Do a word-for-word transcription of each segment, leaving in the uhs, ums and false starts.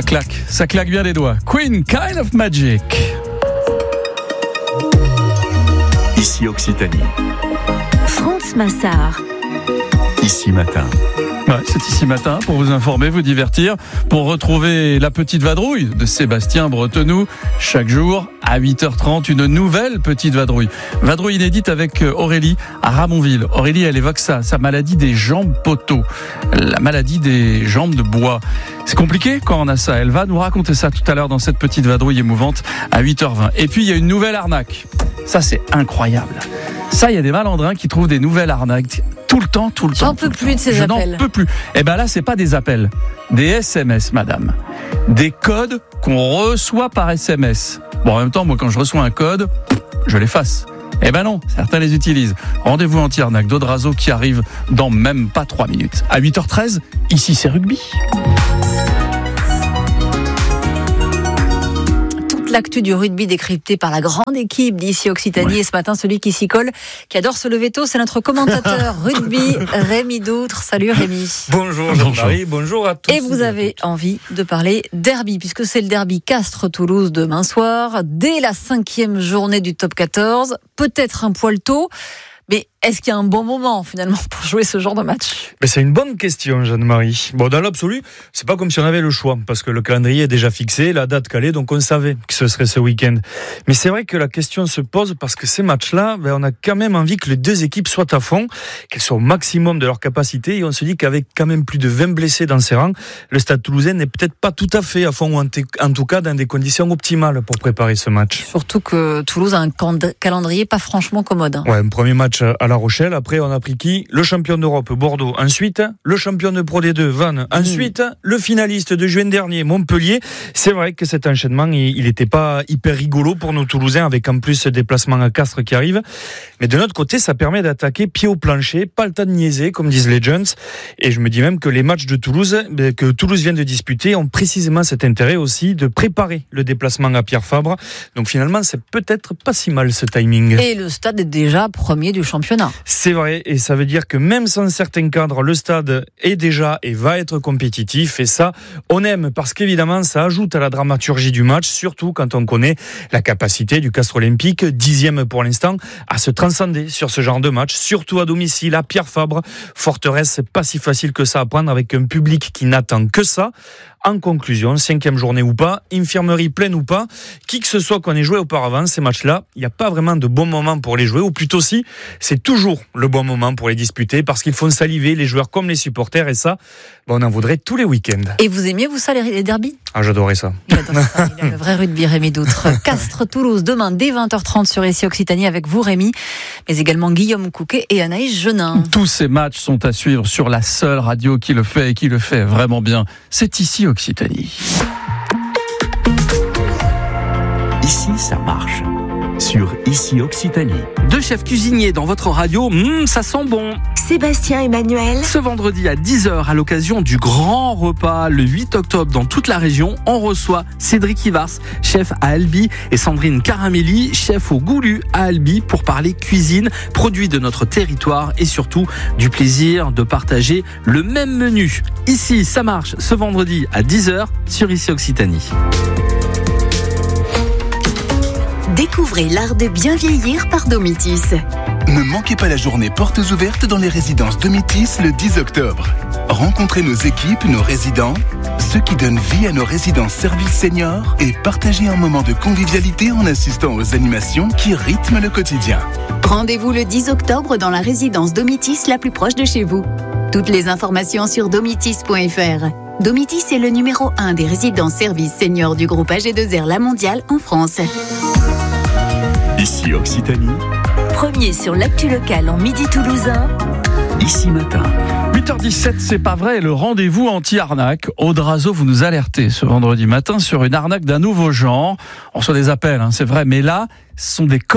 claque, ça claque bien des doigts. Queen, Kind of Magic. Ici Occitanie. France Massard. Ici Matin. Ouais, c'est Ici Matin pour vous informer, vous divertir, pour retrouver la petite vadrouille de Sébastien Bretenoux chaque jour à huit heures trente, une nouvelle petite vadrouille. Vadrouille inédite avec Aurélie à Ramonville. Aurélie, elle évoque ça, sa maladie des jambes poteaux, la maladie des jambes de bois. C'est compliqué quand on a ça. Elle va nous raconter ça tout à l'heure dans cette petite vadrouille émouvante à huit heures vingt. Et puis il y a une nouvelle arnaque. Ça, c'est incroyable. Ça, il y a des malandrins qui trouvent des nouvelles arnaques tout le temps, tout le temps. J'en peux plus de ces Je appels. n'en peux plus. Eh ben là, c'est pas des appels, des S M S, madame. Des codes qu'on reçoit par S M S. Bon, en même temps, moi, quand je reçois un code, je l'efface. Eh ben non, certains les utilisent. Rendez-vous anti-arnaque d'Odrazo qui arrive dans même pas trois minutes. À huit heures treize, ici c'est rugby. L'actu du rugby décrypté par la grande équipe d'ici Occitanie. Ouais. Et ce matin, celui qui s'y colle, qui adore se lever tôt, c'est notre commentateur rugby, Rémi Doutre. Salut Rémi. Bonjour Jean-Marie, bonjour à tous. Et vous avez envie de parler derby, puisque c'est le derby Castres-Toulouse demain soir, dès la cinquième journée du top quatorze. Peut-être un poil tôt, mais est-ce qu'il y a un bon moment finalement pour jouer ce genre de match ? Mais c'est une bonne question, Jeanne-Marie. Bon, dans l'absolu, c'est pas comme si on avait le choix, parce que le calendrier est déjà fixé, la date calée, donc on savait que ce serait ce week-end. Mais c'est vrai que la question se pose parce que ces matchs-là, ben, on a quand même envie que les deux équipes soient à fond, qu'elles soient au maximum de leur capacité, et on se dit qu'avec quand même plus de vingt blessés dans ses rangs, le Stade Toulousain n'est peut-être pas tout à fait à fond, ou en tout cas dans des conditions optimales pour préparer ce match. Surtout que Toulouse a un calendrier pas franchement commode. Hein. Ouais, un premier match à La Rochelle. Après, on a pris qui ? Le champion d'Europe, Bordeaux. Ensuite, le champion de Pro D deux, Vannes. Ensuite, mmh. le finaliste de juin dernier, Montpellier. C'est vrai que cet enchaînement, il n'était pas hyper rigolo pour nos Toulousains, avec en plus ce déplacement à Castres qui arrive. Mais de notre côté, ça permet d'attaquer pied au plancher, pas le temps de niaiser, comme disent les Jones. Et je me dis même que les matchs de Toulouse, que Toulouse vient de disputer, ont précisément cet intérêt aussi de préparer le déplacement à Pierre Fabre. Donc finalement, c'est peut-être pas si mal ce timing. Et le Stade est déjà premier du championnat. C'est vrai, et ça veut dire que même sans certains cadres, le Stade est déjà et va être compétitif, et ça, on aime, parce qu'évidemment, ça ajoute à la dramaturgie du match, surtout quand on connaît la capacité du Castres Olympique, dixième pour l'instant, à se transcender sur ce genre de match, surtout à domicile, à Pierre Fabre. Forteresse, c'est pas si facile que ça à prendre, avec un public qui n'attend que ça. En conclusion, cinquième journée ou pas, infirmerie pleine ou pas, qui que ce soit qu'on ait joué auparavant, ces matchs-là, il n'y a pas vraiment de bon moment pour les jouer, ou plutôt si, c'est toujours le bon moment pour les disputer, parce qu'ils font saliver les joueurs comme les supporters, et ça, ben on en voudrait tous les week-ends. Et vous aimiez, vous, ça, les derbies ? Ah, j'adorais ça. J'adore ça, il a le vrai rugby, Rémi Doutre. Castres-Toulouse, demain, dès vingt heures trente sur Ici Occitanie, avec vous, Rémi, mais également Guillaume Couquet et Anaïs Genin. Tous ces matchs sont à suivre sur la seule radio qui le fait, et qui le fait vraiment bien. C'est Ici Occitanie. Ici, ça marche. Sur Ici Occitanie. Deux chefs cuisiniers dans votre radio, mmh, ça sent bon. Sébastien Emmanuel. Ce vendredi à dix heures, à l'occasion du grand repas, le huit octobre, dans toute la région, on reçoit Cédric Ivars, chef à Albi, et Sandrine Caramelli, chef au Goulu à Albi, pour parler cuisine, produits de notre territoire, et surtout du plaisir de partager le même menu. Ici, ça marche, ce vendredi à dix heures, sur Ici Occitanie. Découvrez l'art de bien vieillir par Domitis. Ne manquez pas la journée portes ouvertes dans les résidences Domitis le dix octobre. Rencontrez nos équipes, nos résidents, ceux qui donnent vie à nos résidences services seniors, et partagez un moment de convivialité en assistant aux animations qui rythment le quotidien. Rendez-vous le dix octobre dans la résidence Domitis la plus proche de chez vous. Toutes les informations sur domitis point f r. Domitis est le numéro un des résidences services seniors du groupe A G deux R La Mondiale en France. Ici Occitanie. Premier sur l'actu locale en midi toulousain. Ici Matin. huit heures dix-sept, c'est pas vrai, le rendez-vous anti-arnaque. Odrazo, vous nous alertez ce vendredi matin sur une arnaque d'un nouveau genre. On reçoit des appels, hein, c'est vrai, mais là, ce sont des codes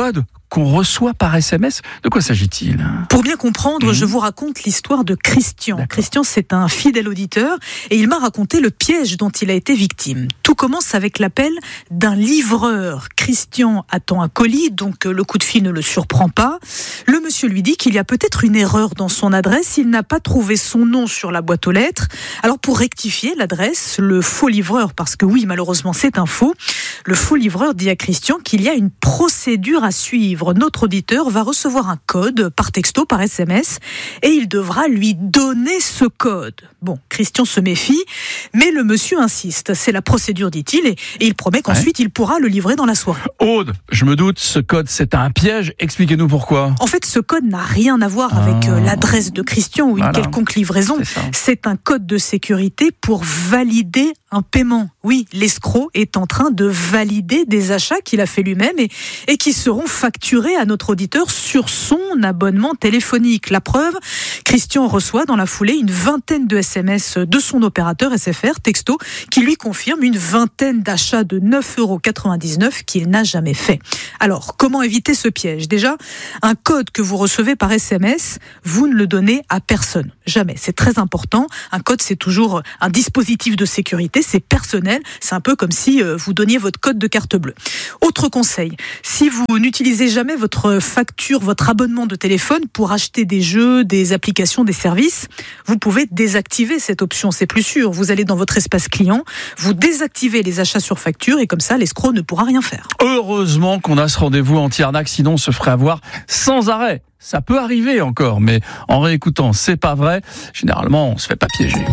qu'on reçoit par S M S. De quoi s'agit-il ? Pour bien comprendre, Mmh. je vous raconte l'histoire de Christian. D'accord. Christian, c'est un fidèle auditeur et il m'a raconté le piège dont il a été victime. Tout commence avec l'appel d'un livreur. Christian attend un colis, donc le coup de fil ne le surprend pas. Le monsieur lui dit qu'il y a peut-être une erreur dans son adresse. Il n'a pas trouvé son nom sur la boîte aux lettres. Alors pour rectifier l'adresse, le faux livreur, parce que oui, malheureusement c'est un faux, le faux livreur dit à Christian qu'il y a une procédure à suivre. Notre auditeur va recevoir un code par texto, par S M S, et il devra lui donner ce code. Bon, Christian se méfie, mais le monsieur insiste. C'est la procédure, dit-il, et, et il promet qu'ensuite il pourra le livrer dans la soirée. Aude, je me doute, ce code c'est un piège. Expliquez-nous pourquoi. En fait, ce code n'a rien à voir Ah. avec euh, l'adresse de Christian ou une Voilà. quelconque livraison. C'est ça. C'est un code de sécurité pour valider un paiement. Oui, l'escroc est en train de valider des achats qu'il a fait lui-même et, et qui seront facturés à notre auditeur sur son abonnement téléphonique. La preuve, Christian reçoit dans la foulée une vingtaine de S M S de son opérateur S F R, texto, qui lui confirme une vingtaine d'achats de neuf euros quatre-vingt-dix-neuf qu'il n'a jamais fait. Alors, comment éviter ce piège ? Déjà, un code que vous recevez par S M S, vous ne le donnez à personne. Jamais. C'est très important. Un code, c'est toujours un dispositif de sécurité. C'est personnel. C'est un peu comme si euh, vous donniez votre code de carte bleue. Autre conseil. Si vous n'utilisez jamais votre facture, votre abonnement de téléphone pour acheter des jeux, des applications, des services, vous pouvez désactiver cette option. C'est plus sûr. Vous allez dans votre espace client, vous désactivez les achats sur facture et comme ça, l'escroc ne pourra rien faire. Heureusement qu'on a ce rendez-vous anti-arnaque, sinon on se ferait avoir sans arrêt. Ça peut arriver encore, mais en réécoutant, c'est pas vrai. Généralement, on se fait pas piéger.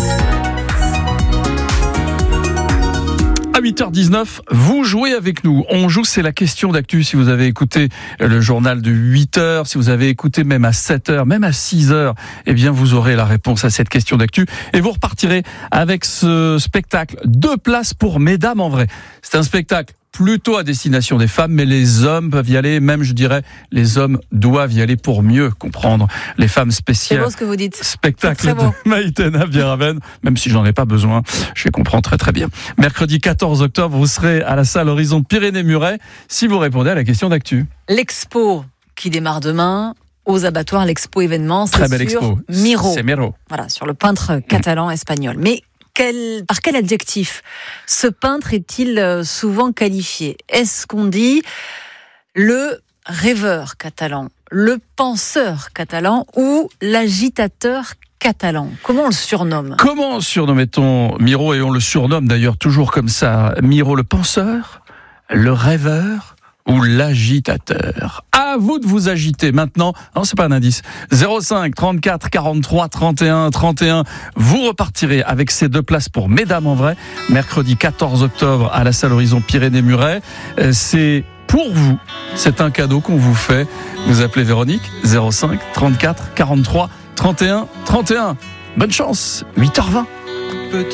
À huit heures dix-neuf, vous jouez avec nous. On joue, c'est la question d'actu. Si vous avez écouté le journal de huit heures, si vous avez écouté même à sept heures, même à six heures, eh bien, vous aurez la réponse à cette question d'actu. Et vous repartirez avec ce spectacle. Deux places pour Mesdames en vrai. C'est un spectacle plutôt à destination des femmes, mais les hommes peuvent y aller, même je dirais, les hommes doivent y aller pour mieux comprendre les femmes C'est spéciales. beau ce que vous dites. Spectacle C'est très beau. de Maïtena Bieraven, même si j'en ai pas besoin, je les comprends très très bien. Mercredi quatorze octobre, vous serez à la salle Horizon Pyrénées-Muret si vous répondez à la question d'actu. L'expo qui démarre demain aux abattoirs, l'expo événement, c'est Très belle sur expo. Miro. C'est Miro. Voilà, sur le peintre catalan-espagnol. Mais quel, par quel adjectif ce peintre est-il souvent qualifié ? Est-ce qu'on dit le rêveur catalan, le penseur catalan ou l'agitateur catalan ? Comment on le surnomme ? Comment surnommait-on Miro, et on le surnomme d'ailleurs toujours comme ça, Miro le penseur, le rêveur ou l'agitateur? À vous de vous agiter maintenant. Non, c'est pas un indice. zéro cinq trente-quatre quarante-trois trente et un trente et un. Vous repartirez avec ces deux places pour Mesdames en vrai, mercredi quatorze octobre à la salle Horizon Pyrénées-Muret. Euh, C'est pour vous. C'est un cadeau qu'on vous fait. Vous appelez Véronique, zéro cinq trente-quatre quarante-trois trente et un trente et un. Bonne chance, huit heures vingt.